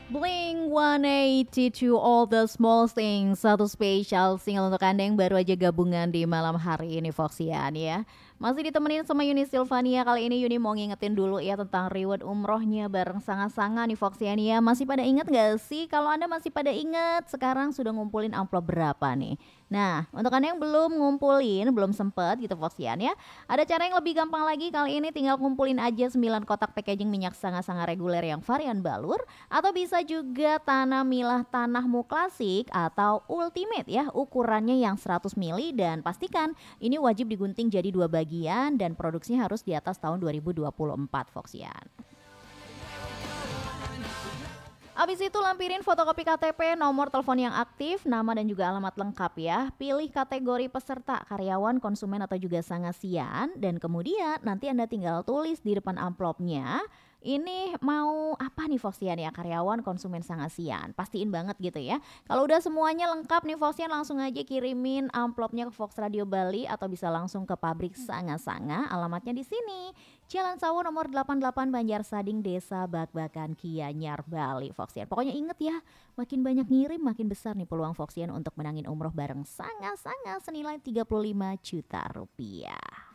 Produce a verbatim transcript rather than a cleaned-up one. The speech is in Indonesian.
Blink one eighty to all the small things. Satu spesial single untuk Anda yang baru aja gabungan di malam hari ini Foxian ya. Masih ditemenin sama Yuni Silvania. Kali ini Yuni mau ngingetin dulu ya tentang reward umrohnya bareng Sanga-Sanga nih Foxian ya. Masih pada inget gak sih? Kalau Anda masih pada inget, sekarang sudah ngumpulin amplop berapa nih? Nah, untuk Anda yang belum ngumpulin, belum sempet gitu Foxian ya, ada cara yang lebih gampang lagi. Kali ini tinggal kumpulin aja sembilan kotak packaging minyak Sanga-Sanga reguler yang varian balur, atau bisa juga tanamilah tanahmu klasik atau ultimate ya, ukurannya yang seratus mililiter, dan pastikan ini wajib digunting jadi dua bagian dan produksinya harus di atas tahun dua ribu dua puluh empat Foxian. Abis itu lampirin fotokopi K T P, nomor telepon yang aktif, nama dan juga alamat lengkap ya. Pilih kategori peserta, karyawan, konsumen atau juga sangasian, dan kemudian nanti Anda tinggal tulis di depan amplopnya, ini mau apa nih Foxian ya, karyawan, konsumen, sangasian. Pastiin banget gitu ya. Kalau udah semuanya lengkap nih Foxian, langsung aja kirimin amplopnya ke Fox Radio Bali atau bisa langsung ke pabrik Sanga-Sanga. Alamatnya di sini, Jalan Sawo nomor delapan puluh delapan Banjarsading, Desa Bakbakan, Gianyar, Bali. Foxian, pokoknya inget ya, makin banyak ngirim makin besar nih peluang Foxian untuk menangin umroh bareng Sanga-Sanga senilai tiga puluh lima juta rupiah.